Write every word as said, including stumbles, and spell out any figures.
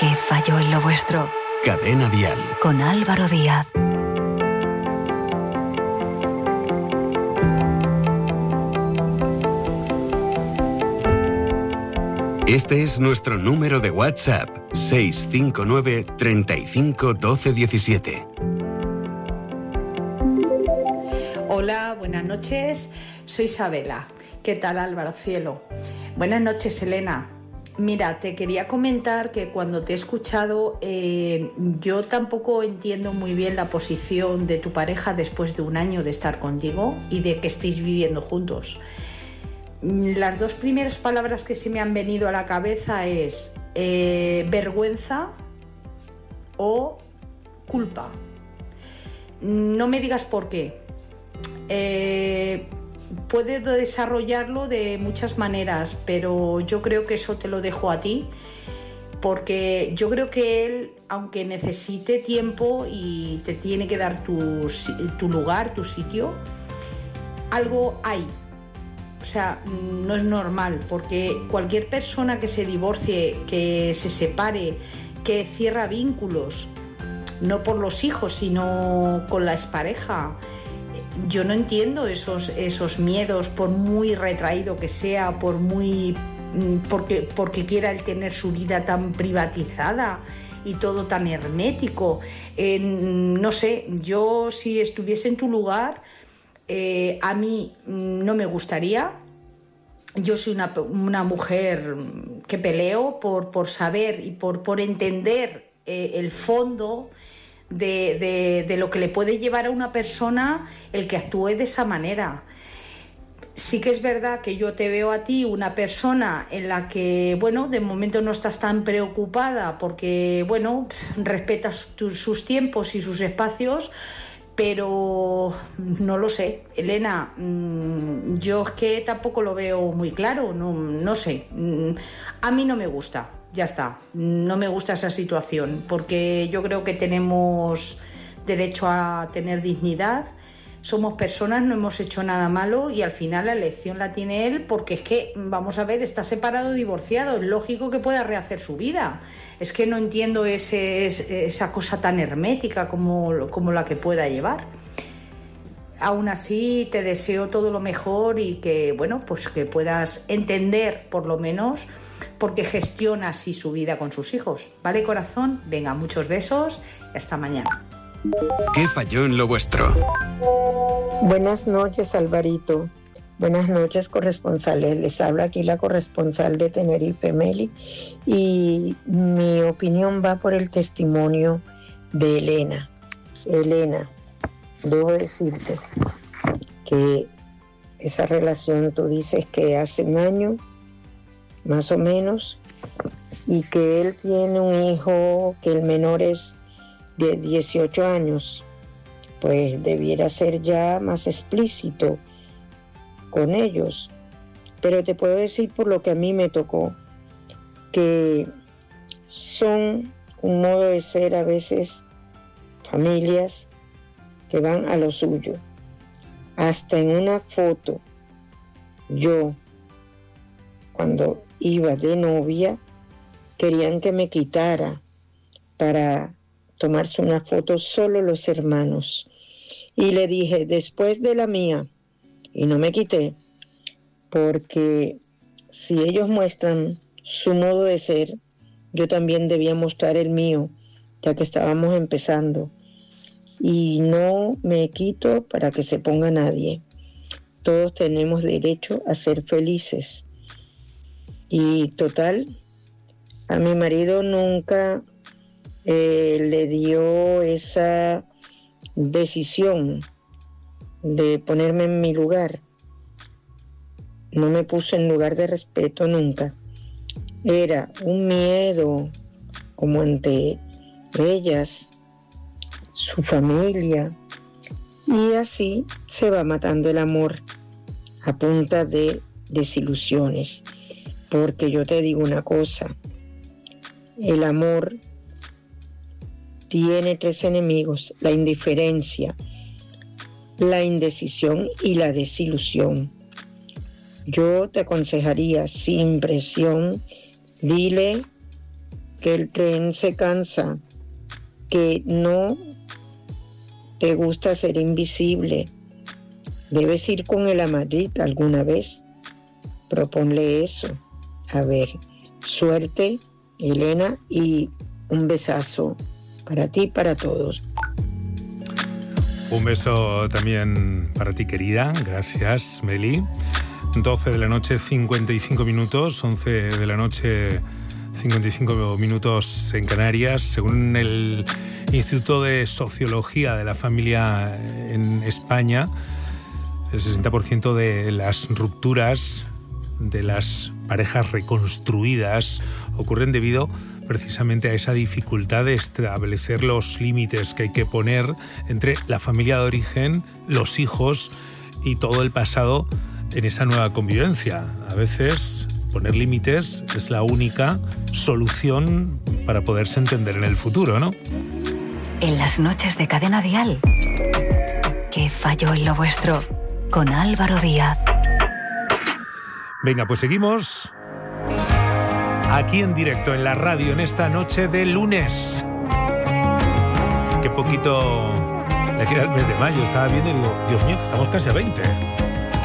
¿Qué falló en lo vuestro? Cadena Dial. Con Álvaro Díaz. Este es nuestro número de WhatsApp, seis cinco nueve, treinta y cinco, doce diecisiete. Hola, buenas noches, soy Isabela. ¿Qué tal, Álvaro Cielo? Buenas noches, Elena. Mira, te quería comentar que cuando te he escuchado, eh, yo tampoco entiendo muy bien la posición de tu pareja después de un año de estar contigo y de que estéis viviendo juntos. Las dos primeras palabras que se me han venido a la cabeza es eh, vergüenza o culpa. No me digas por qué. Eh, puedes desarrollarlo de muchas maneras, pero yo creo que eso te lo dejo a ti, porque yo creo que él, aunque necesite tiempo y te tiene que dar tu, tu lugar, tu sitio, algo hay. O sea, no es normal, porque cualquier persona que se divorcie, que se separe, que cierra vínculos, no por los hijos, sino con la expareja, yo no entiendo esos, esos miedos, por muy retraído que sea, por muy porque, porque quiera él tener su vida tan privatizada y todo tan hermético. Eh, no sé, yo si estuviese en tu lugar, Eh, a mí no me gustaría. Yo soy una, una mujer que peleo por, por saber y por, por entender eh, el fondo de, de, de lo que le puede llevar a una persona el que actúe de esa manera. Sí que es verdad que yo te veo a ti una persona en la que, bueno, de momento no estás tan preocupada porque, bueno, respetas tus, sus tiempos y sus espacios. Pero no lo sé, Elena, yo es que tampoco lo veo muy claro, no, no sé, a mí no me gusta, ya está, no me gusta esa situación, porque yo creo que tenemos derecho a tener dignidad, somos personas, no hemos hecho nada malo y al final la elección la tiene él, porque es que, vamos a ver, está separado, divorciado, es lógico que pueda rehacer su vida. Es que no entiendo ese, esa cosa tan hermética como, como la que pueda llevar. Aún así, te deseo todo lo mejor y que, bueno, pues que puedas entender, por lo menos, por qué gestiona así su vida con sus hijos. ¿Vale, corazón? Venga, muchos besos y hasta mañana. ¿Qué falló en lo vuestro? Buenas noches, Alvarito. Buenas noches, corresponsales. Les habla aquí la corresponsal de Tenerife, Meli, y mi opinión va por el testimonio de Elena. Elena, debo decirte que esa relación, tú dices que hace un año, más o menos, y que él tiene un hijo, que el menor es de dieciocho años, pues debiera ser ya más explícito con ellos. Pero te puedo decir por lo que a mí me tocó, que son un modo de ser a veces familias que van a lo suyo. Hasta en una foto, yo, cuando iba de novia, querían que me quitara para tomarse una foto solo los hermanos. Y le dije, después de la mía, y no me quité, porque si ellos muestran su modo de ser, yo también debía mostrar el mío, ya que estábamos empezando. Y no me quito para que se ponga nadie. Todos tenemos derecho a ser felices. Y total, a mi marido nunca eh, le dio esa decisión de ponerme en mi lugar. No me puso en lugar de respeto nunca. Era un miedo como ante ellas, su familia, y así se va matando el amor a punta de desilusiones. Porque yo te digo una cosa, el amor tiene tres enemigos: la indiferencia, la indecisión y la desilusión. Yo te aconsejaría, sin presión, dile que el tren se cansa, que no te gusta ser invisible. Debes ir con el Amarita alguna vez. Proponle eso. A ver, suerte, Elena, y un besazo para ti y para todos. Un beso también para ti, querida. Gracias, Meli. doce de la noche, cincuenta y cinco minutos. once de la noche, cincuenta y cinco minutos en Canarias. Según el Instituto de Sociología de la Familia en España, el sesenta por ciento de las rupturas de las parejas reconstruidas ocurren debido precisamente a esa dificultad de establecer los límites que hay que poner entre la familia de origen, los hijos y todo el pasado en esa nueva convivencia. A veces poner límites es la única solución para poderse entender en el futuro, ¿no? En las noches de Cadena Dial, ¿qué falló en lo vuestro? Con Álvaro Díaz. Venga, pues seguimos aquí en directo en la radio en esta noche de lunes. Qué poquito le queda el mes de mayo. Estaba viendo y digo, Dios mío, que estamos casi a veinte.